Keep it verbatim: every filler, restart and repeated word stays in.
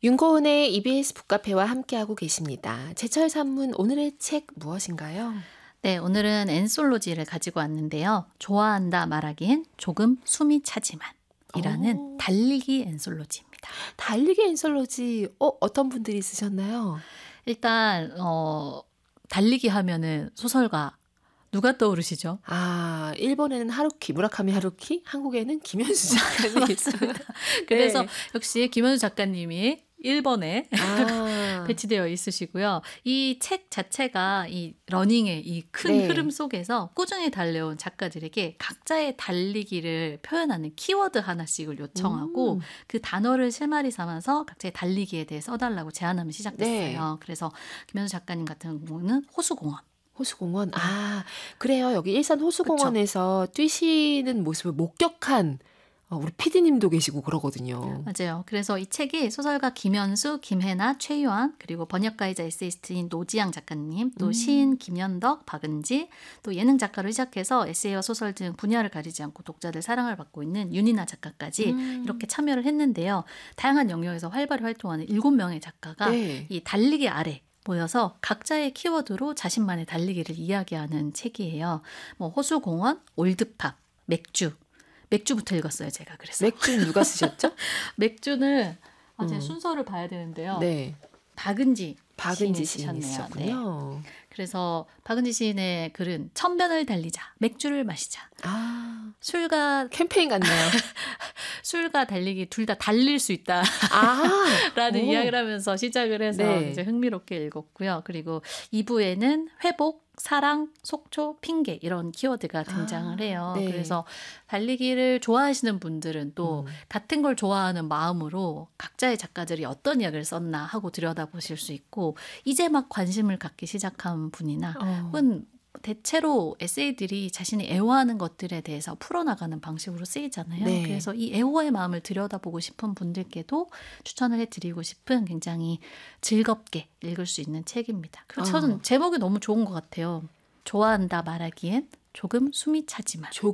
윤고은의 이비에스 북카페와 함께하고 계십니다. 제철 산문 오늘의 책 무엇인가요? 네, 오늘은 엔솔로지를 가지고 왔는데요. 좋아한다 말하기엔 조금 숨이 차지만 이라는 오. 달리기 엔솔로지입니다. 달리기 엔솔로지 어, 어떤 분들이 쓰셨나요? 일단 어, 달리기 하면은 소설가 누가 떠오르시죠? 아, 일본에는 하루키, 무라카미 하루키, 한국에는 김현수 작가님이 있습니다. 그래서 네. 역시 김현수 작가님이 일 번에 아, 배치되어 있으시고요. 이 책 자체가 이 러닝의 이 큰 네. 흐름 속에서 꾸준히 달려온 작가들에게 각자의 달리기를 표현하는 키워드 하나씩을 요청하고 음. 그 단어를 실마리 삼아서 각자의 달리기에 대해 써달라고 제안하면 시작됐어요. 그래서 김현수 작가님 같은 경우는 호수공원. 호수공원. 아, 그래요. 여기 일산 호수공원에서 뛰시는 모습을 목격한 어, 우리 피디님도 계시고 그러거든요. 맞아요. 그래서 이 책이 소설가 김현수, 김혜나, 최유한 그리고 번역가이자 에세이스트인 노지양 작가님, 또 음. 시인 김현덕, 박은지, 또 예능 작가로 시작해서 에세이와 소설 등 분야를 가리지 않고 독자들 사랑을 받고 있는 윤이나 작가까지 음. 이렇게 참여를 했는데요. 다양한 영역에서 활발히 활동하는 일곱 명의 작가가 네. 이 달리기 아래 모여서 각자의 키워드로 자신만의 달리기를 이야기하는 책이에요. 뭐 호수공원, 올드팝, 맥주. 맥주부터 읽었어요, 제가. 그래서 맥주는 누가 쓰셨죠? 맥주는 아, 제 음. 순서를 봐야 되는데요. 네. 박은지 박은지 시인이 시인이 쓰셨네요. 있었군요. 그래서 박은지 시인의 글은 천변을 달리자, 맥주를 마시자. 아, 술과 캠페인 같네요. 술과 달리기 둘 다 달릴 수 있다. 아, 라는 오. 이야기를 하면서 시작을 해서 네. 이제 흥미롭게 읽었고요. 그리고 이 부에는 회복, 사랑, 속초, 핑계 이런 키워드가 등장을 아, 해요. 네. 그래서 달리기를 좋아하시는 분들은 또 음. 같은 걸 좋아하는 마음으로 각자의 작가들이 어떤 이야기를 썼나 하고 들여다보실 수 있고 이제 막 관심을 갖기 시작한 분이나 어. 혹은 대체로 에세이들이 자신이 애호하는 것들에 대해서 풀어나가는 방식으로 쓰이잖아요. 네. 그래서 이 애호의 마음을 들여다보고 싶은 분들께도 추천을 해드리고 싶은 굉장히 즐겁게 읽을 수 있는 책입니다. 그리고 저는 어. 제목이 너무 좋은 것 같아요. 좋아한다 말하기엔 조금 숨이 차지만.